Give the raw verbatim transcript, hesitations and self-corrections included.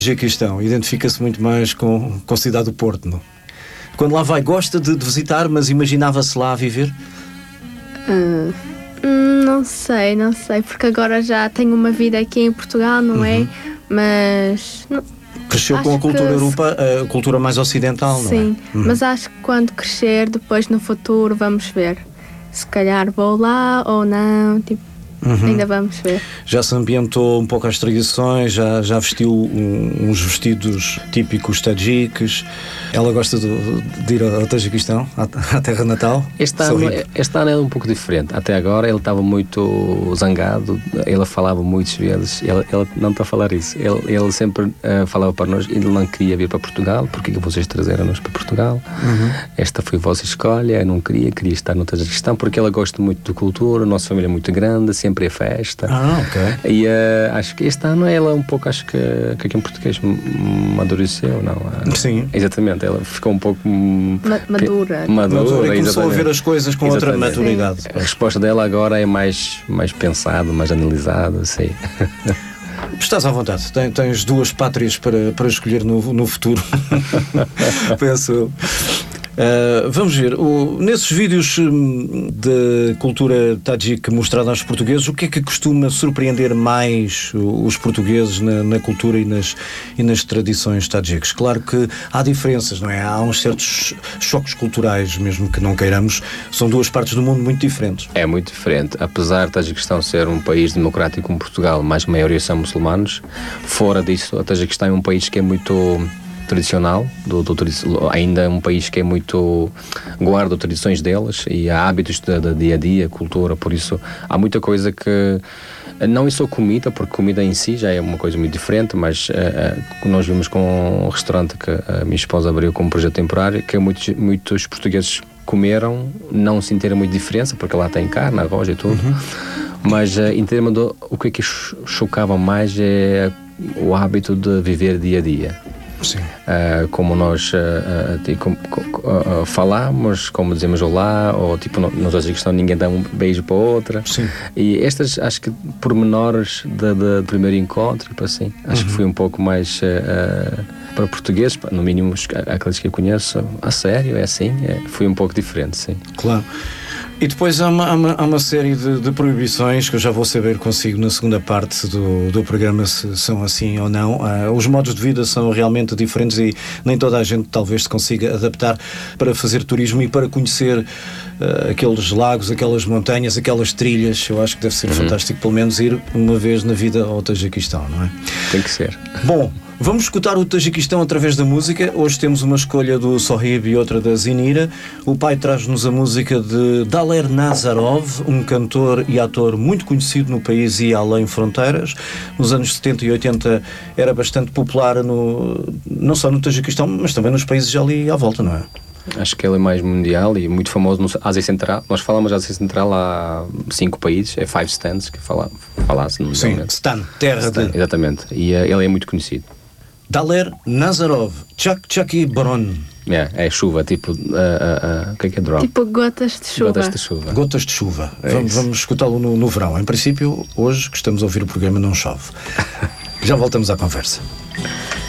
Tajiquistão identifica-se muito mais com, com a cidade do Porto, não? Quando lá vai, gosta de, de visitar, mas imaginava-se lá a viver? Uh, não sei, não sei, porque agora já tenho uma vida aqui em Portugal, não uhum. é? Mas... Não, cresceu com a cultura que... europeia, a cultura mais ocidental, Sim, não é? Sim, uhum. mas acho que quando crescer, depois no futuro, vamos ver. Se calhar vou lá ou não, tipo... Uhum. Ainda vamos ver. Já se ambientou um pouco às tradições, já, já vestiu um, uns vestidos típicos tajiques. Ela gosta de, de ir ao Tajiquistão, à, à terra natal. Este ano, este ano é um pouco diferente. Até agora ele estava muito zangado, ele falava muitas vezes, ele, ele não está a falar isso. Ele, ele sempre uh, falava para nós, ele não queria vir para Portugal, porque que vocês trazeram-nos para Portugal? Uhum. Esta foi a vossa escolha, eu não queria, queria estar no Tajiquistão, porque ela gosta muito de cultura, a nossa família é muito grande, sempre sempre é festa. Ah, ok. E uh, acho que este ano ela um pouco, acho que, que aqui em português amadureceu, não? Uh, Sim. Exatamente, ela ficou um pouco... Ma madura. Madura, madura e começou a ver as coisas com exatamente. Outra maturidade. Sim. A resposta dela agora é mais, mais pensada, mais analisada, sim. Estás à vontade, tens duas pátrias para, para escolher no, no futuro. Penso. Uh, vamos ver, o, nesses vídeos de cultura tajique mostrada aos portugueses, o que é que costuma surpreender mais os portugueses na, na cultura e nas, e nas tradições tajiques? Claro que há diferenças, não é? Há uns certos choques culturais, mesmo que não queiramos, são duas partes do mundo muito diferentes. É muito diferente, apesar de Tajiquistão ser um país democrático como Portugal, mas a maioria são muçulmanos, fora disso, a Tajiquistão é um país que é muito... tradicional, do, do, ainda é um país que é muito guarda tradições delas e há hábitos de, de dia a dia, cultura, por isso há muita coisa que não é só comida, porque comida em si já é uma coisa muito diferente, mas uh, nós vimos com um restaurante que a minha esposa abriu como projeto temporário, que muitos, muitos portugueses comeram, não sentiram muita diferença, porque lá tem carne, arroz e tudo, uhum. mas uh, em termos do o que é que chocava mais é o hábito de viver dia a dia. Sim. Uh, como nós uh, uh, como, uh, uh, falamos, como dizemos olá, ou tipo, nós acho que ninguém dá um beijo para a outra. Sim. E estas, acho que pormenores de, de, de primeiro encontro, tipo assim, acho uhum. que foi um pouco mais uh, uh, para português, no mínimo aqueles que eu conheço, a sério, é assim, é, foi um pouco diferente, sim. Claro. E depois há uma, há uma, há uma série de, de proibições que eu já vou saber consigo na segunda parte do, do programa se são assim ou não. Uh, os modos de vida são realmente diferentes e nem toda a gente talvez se consiga adaptar para fazer turismo e para conhecer uh, aqueles lagos, aquelas montanhas, aquelas trilhas. Eu acho que deve ser uhum. fantástico pelo menos ir uma vez na vida ao Tajiquistão, não é? Tem que ser. Bom, vamos escutar o Tajiquistão através da música. Hoje temos uma escolha do Sohib e outra da Zinira. O pai traz-nos a música de Daler Nazarov, um cantor e ator muito conhecido no país e além fronteiras. Nos anos setenta e oitenta era bastante popular no, não só no Tajiquistão, mas também nos países ali à volta, não é? Acho que ele é mais mundial e muito famoso no Ásia Central. Nós falamos Ásia Central há cinco países, é Five Stands que fala, falasse no Sim, Stan, terra Stan, de... Exatamente, e uh, ele é muito conhecido. Daler Nazarov, Chak Chaki Bron. É, é chuva, tipo, o uh, uh, uh, que é que é drop? Tipo gotas de chuva. Gotas de chuva. Gotas de chuva. É vamos vamos escutá-lo no, no verão. Em princípio, hoje que estamos a ouvir o programa não chove. Já voltamos à conversa.